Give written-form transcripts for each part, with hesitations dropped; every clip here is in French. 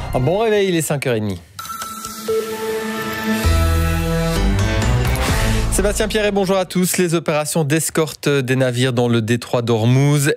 Un bon réveil, il est 5h30. Sébastien Pierret, bonjour à tous. Les opérations d'escorte des navires dans le détroit d'Ormuz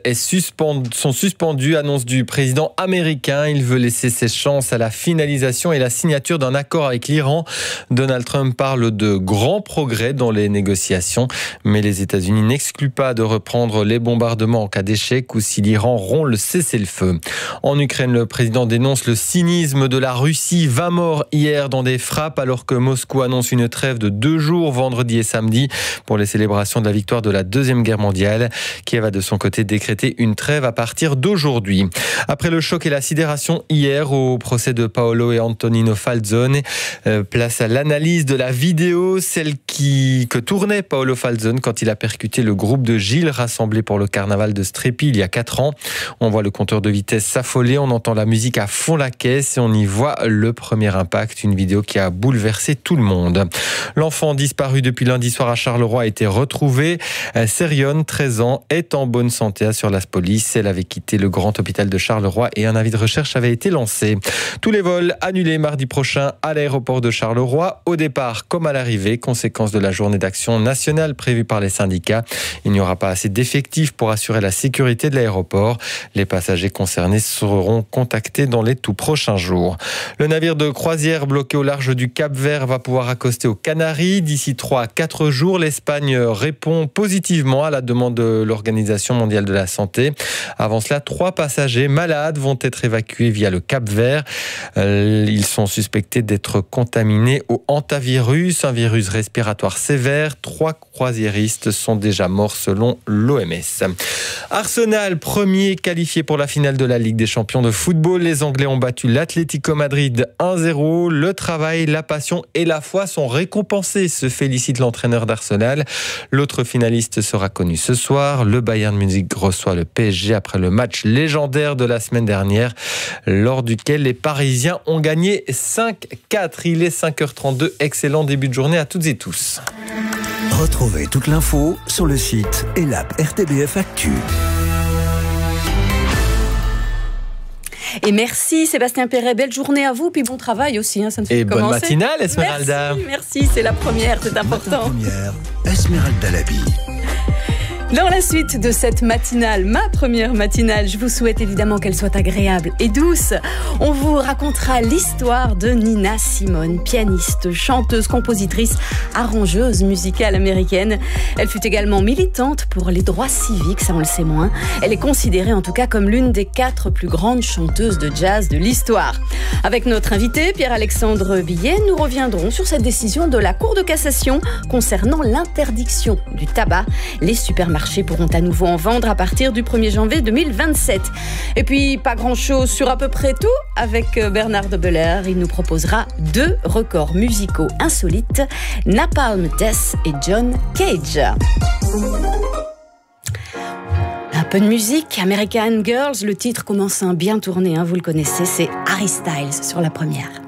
sont suspendues, annonce du président américain. Il veut laisser ses chances à la finalisation et la signature d'un accord avec l'Iran. Donald Trump parle de grands progrès dans les négociations, mais les États-Unis n'excluent pas de reprendre les bombardements en cas d'échec ou si l'Iran rompt le cessez-le-feu. En Ukraine, le président dénonce le cynisme de la Russie. 20 morts hier dans des frappes alors que Moscou annonce une trêve de 2 jours vendredi et samedi pour les célébrations de la victoire de la Deuxième Guerre mondiale. Kiev a de son côté décrété une trêve à partir d'aujourd'hui. Après le choc et la sidération hier au procès de Paolo et Antonino Falzone, place à l'analyse de la vidéo, celle que tournait Paolo Falzone quand il a percuté le groupe de Gilles rassemblé pour le carnaval de Strépy il y a 4 ans. On voit le compteur de vitesse s'affoler, on entend la musique à fond la caisse et on y voit le premier impact, une vidéo qui a bouleversé tout le monde. L'enfant disparu depuis lundi soir à Charleroi a été retrouvée. Sérione, 13 ans, est en bonne santé, assure la police. Elle avait quitté le grand hôpital de Charleroi et un avis de recherche avait été lancé. Tous les vols annulés mardi prochain à l'aéroport de Charleroi, au départ comme à l'arrivée, conséquence de la journée d'action nationale prévue par les syndicats. Il n'y aura pas assez d'effectifs pour assurer la sécurité de l'aéroport. Les passagers concernés seront contactés dans les tout prochains jours. Le navire de croisière bloqué au large du Cap-Vert va pouvoir accoster aux Canaries d'ici 3 à 4 jours. L'Espagne répond positivement à la demande de l'Organisation mondiale de la santé. Avant cela, 3 passagers malades vont être évacués via le Cap-Vert. Ils sont suspectés d'être contaminés au hantavirus, un virus respiratoire sévère. 3 croisiéristes sont déjà morts selon l'OMS. Arsenal, premier qualifié pour la finale de la Ligue des champions de football. Les Anglais ont battu l'Atlético Madrid 1-0. Le travail, la passion et la foi sont récompensés, se félicite l'entraîneur d'Arsenal. L'autre finaliste sera connu ce soir. Le Bayern Munich reçoit le PSG après le match légendaire de la semaine dernière, lors duquel les Parisiens ont gagné 5-4. Il est 5h32. Excellent début de journée à toutes et tous. Retrouvez toute l'info sur le site et l'app RTBF Actu. Et merci Sébastien Pierret, belle journée à vous, puis bon travail aussi, ça ne fait et commencer. Bonne matinale Esmeralda. Merci, c'est la première, c'est important. La première, Esmeralda Labi. Dans la suite de cette matinale, ma première matinale, je vous souhaite évidemment qu'elle soit agréable et douce. On vous racontera l'histoire de Nina Simone, pianiste, chanteuse, compositrice, arrangeuse musicale américaine. Elle fut également militante pour les droits civiques, ça on le sait moins. Elle est considérée en tout cas comme l'une des 4 plus grandes chanteuses de jazz de l'histoire. Avec notre invité, Pierre-Alexandre Billet, nous reviendrons sur cette décision de la Cour de cassation concernant l'interdiction du tabac. Les supermarchés pourront à nouveau en vendre à partir du 1er janvier 2027. Et puis, pas grand-chose sur à peu près tout avec Bernard de Belair. Il nous proposera 2 records musicaux insolites, Napalm Death et John Cage. Un peu de musique, American Girls, le titre commence à bien tourner, vous le connaissez, c'est Harry Styles sur la première.